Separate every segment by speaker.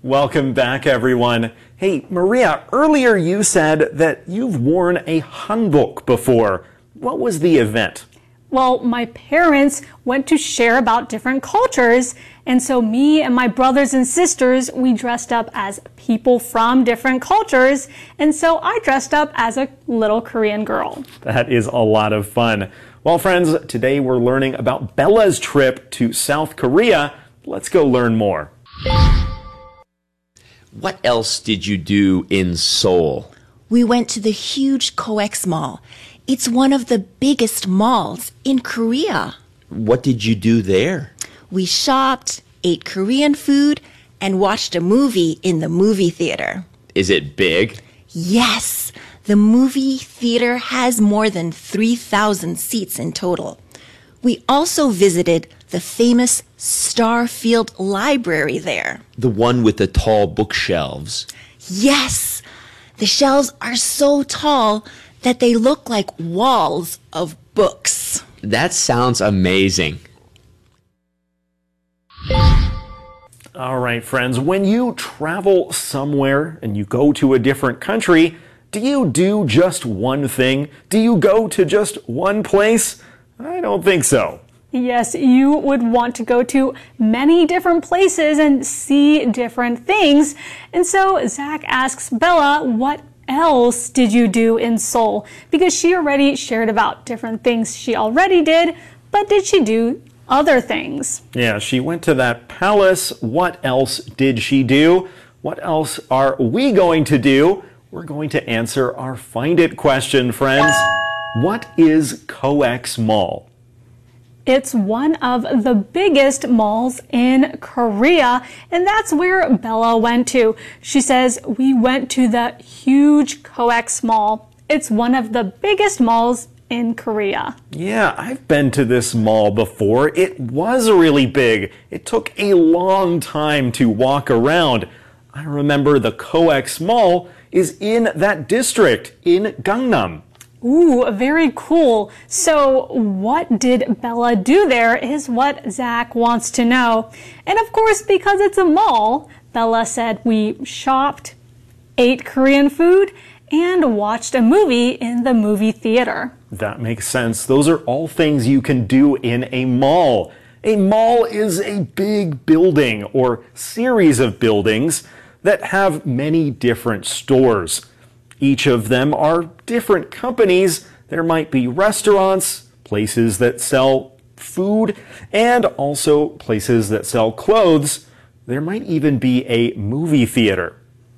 Speaker 1: Welcome back, everyone. Hey, Maria, earlier you said that you've worn a hanbok before. What was the event?
Speaker 2: Well, my parents went to share about different cultures, and so me and my brothers and sisters, we dressed up as people from different cultures, and so I dressed up as a little Korean girl.
Speaker 1: That is a lot of fun. Well, friends, today we're learning about Bella's trip to South Korea. Let's go learn more.
Speaker 3: What else did you do in Seoul?
Speaker 4: We went to the huge COEX Mall. It's one of the biggest malls in Korea.
Speaker 3: What did you do there?
Speaker 4: We shopped, ate Korean food, and watched a movie in the movie theater.
Speaker 3: Is it big?
Speaker 4: Yes, the movie theater has more than 3,000 seats in total. We also visited the famous Starfield Library there.
Speaker 3: The one with the tall bookshelves.
Speaker 4: Yes, the shelves are so tall that they look like walls of books.
Speaker 3: That sounds amazing.
Speaker 1: All right, friends, when you travel somewhere and you go to a different country, do you do just one thing? Do you go to just one place? I don't think so.
Speaker 2: Yes, you would want to go to many different places and see different things. And so Zach asks Bella, what else did you do in Seoul? Because she already shared about different things she already did, but did she do other things?
Speaker 1: Yeah, she went to that palace. What else did she do? What else are we going to do? We're going to answer our Find It question, friends. What is COEX Mall?
Speaker 2: It's one of the biggest malls in Korea, and that's where Bella went to. She says, we went to the huge COEX Mall. It's one of the biggest malls in Korea.
Speaker 1: Yeah, I've been to this mall before. It was really big. It took a long time to walk around. I remember the COEX Mall is in that district in Gangnam.
Speaker 2: Ooh, very cool. So what did Bella do there is what Zach wants to know. And of course, because it's a mall, Bella said we shopped, ate Korean food, and watched a movie in the movie theater.
Speaker 1: That makes sense. Those are all things you can do in a mall. A mall is a big building or series of buildings that have many different stores. Each of them are different companies. There might be restaurants, places that sell food, and also places that sell clothes. There might even be a movie theater.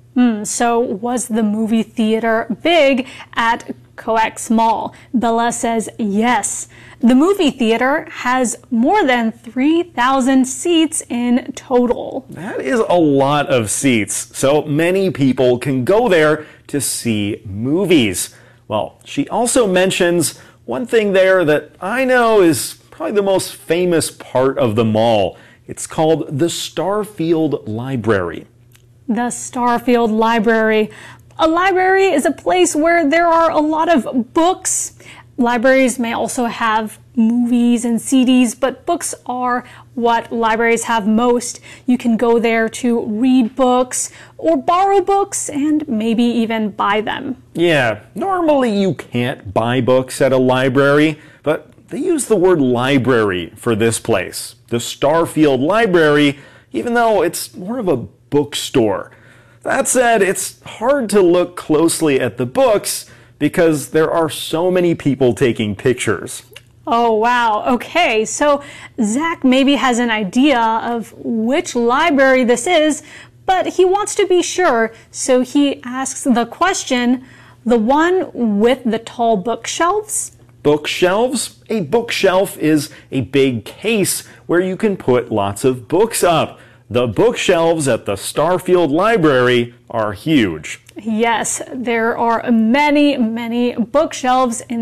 Speaker 2: So was the movie theater big at COEX Mall? Bella says yes. The movie theater has more than 3,000 seats in total.
Speaker 1: That is a lot of seats, so many people can go there to see movies. Well, she also mentions one thing there that I know is probably the most famous part of the mall. It's called the Starfield Library.
Speaker 2: The Starfield Library. A library is a place where there are a lot of books. Libraries may also have movies and CDs, but books are what libraries have most. You can go there to read books or borrow books and maybe even buy them.
Speaker 1: Yeah, normally you can't buy books at a library, but they use the word library for this place. The Starfield Library, even though it's more of a bookstore. That said, it's hard to look closely at the books because there are so many people taking pictures.
Speaker 2: Oh, wow. Okay, so Zach maybe has an idea of which library this is, but he wants to be sure, so he asks the question, the one with the tall bookshelves?
Speaker 1: Bookshelves? A bookshelf is a big case where you can put lots of books up. The bookshelves at the Starfield Library are huge.
Speaker 2: Yes, there are many, many bookshelves in